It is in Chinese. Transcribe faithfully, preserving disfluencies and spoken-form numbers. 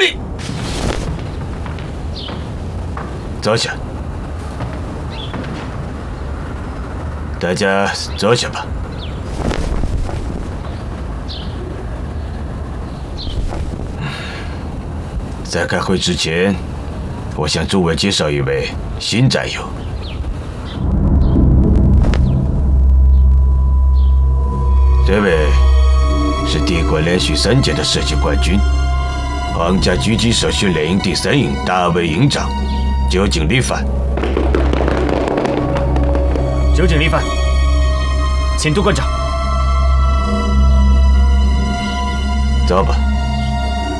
礼。坐下，大家坐下吧。在开会之前，我向诸位介绍一位新战友。这位是帝国连续三届的射击冠军，皇家狙击手训练营第三营大卫营长酒井立范。 酒井立范，请督官长。 走吧。